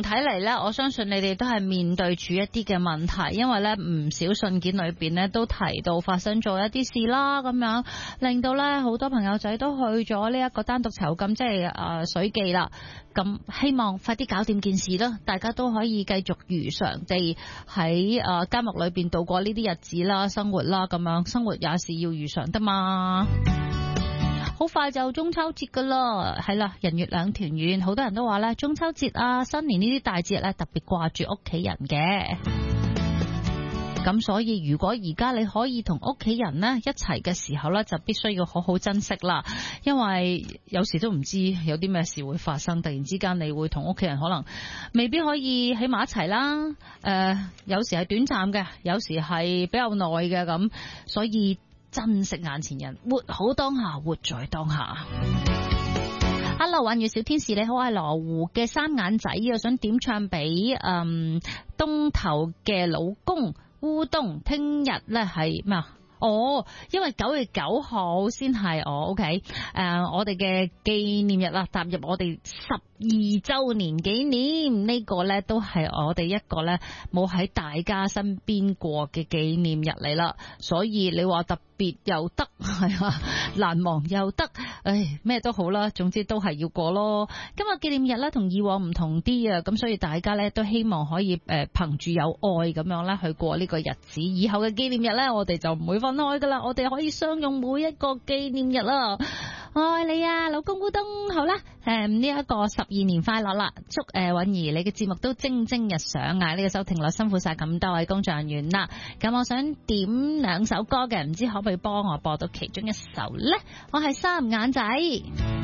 睇嚟咧，我相信你哋都係面對住一啲嘅問題，因為咧唔少信件裏邊咧都提到發生咗一啲事啦，咁樣令到咧好多朋友仔都去咗呢一個單獨囚禁，即係水記啦。咁希望快啲搞掂件事啦，大家都可以繼續如常地喺監獄裏邊度過呢啲日子啦、生活啦，咁樣生活也是要如常得嘛。好快就中秋節噶啦，係啦，人月兩團圓，好多人都話咧中秋節啊、新年呢啲大節咧特別掛住屋企人嘅。咁所以如果而家你可以同屋企人呢一齊嘅時候呢，就必須要好好珍惜啦，因為有時都唔知有啲咩事會發生，突然之間你會同屋企人可能未必可以喺埋一齊啦。有時係短暫嘅，有時係比較耐嘅，咁所以珍惜眼前人，活好當下，活在當下。Hello， 幻月小天使你好，我係羅湖嘅三眼仔，我想點唱俾東頭嘅老公烏冬，聽日咧係咩啊？因為9月9號先係OK，我哋嘅紀念日啦，踏入我哋12週年紀念，呢個咧都係我哋一個咧冇喺大家身邊過嘅紀念日嚟啦，所以你話特別又得，係啊，難忘又得，咩都好啦，總之都係要過咯。今日紀念日咧同以往唔同啲啊，咁所以大家咧都希望可以憑住有愛咁樣咧去過呢個日子，以後嘅紀念日咧我哋就唔會分開噶啦，我哋可以相用每一個紀念日啦。愛你啊，老公烏冬，好啦，呢一個12年快樂啦，祝允兒你嘅節目都蒸蒸日上啊！呢個收聽率辛苦晒咁多位工作人員啦。咁我想點2首歌嘅，唔知可唔可以幫我播到其中一首呢？我係三眼仔。